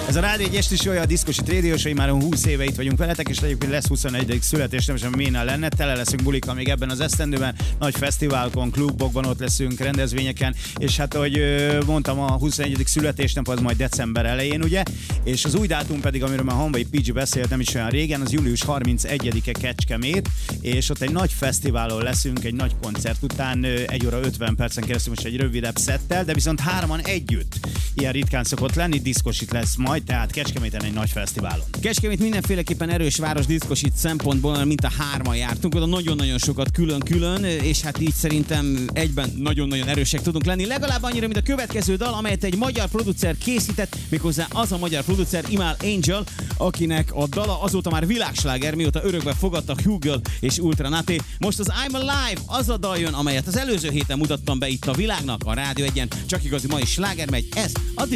Ez a Rádió egy esti show, a Diszkosit Radio Show, már 20 éve itt vagyunk veletek, és egyébként lesz 21. születésnapom, minél lenne, tele leszünk bulikkal még ebben az esztendőben, nagy fesztiválokon, klubokban ott leszünk, rendezvényeken, és hát ahogy mondtam, a 21. születésnap az majd december elején, ugye, és az új dátum pedig, amiről már Hanvai Pidgey beszélt nem is olyan régen, az július 31-e Kecskemét, és ott egy nagy fesztiválon leszünk, egy nagy koncert után 1 óra 50 percen keresztül, most egy rövidebb szettel, de viszont 3-an együtt. Ilyen ritkán szokott lenni, diszkosit lesz majd, tehát Kecskeméten egy nagy fesztiválon. Kecskemét mindenféleképpen erős város diszkosit szempontból, mint a 3-an jártunk, oda nagyon-nagyon sokat külön-külön, és hát így szerintem egyben nagyon-nagyon erősek tudunk lenni. Legalább annyira, mint a következő dal, amelyet egy magyar producer készített, méghozzá az a magyar producer, Imal Angel, akinek a dala azóta már világsláger, mióta örökbe fogadtak Hugel és Ultra Naté. Most az I'm Alive az a dal jön, amelyet az előző héten mutattam be itt a világnak, a Rádió 1-en, csak igazi mai sláger megy, ez a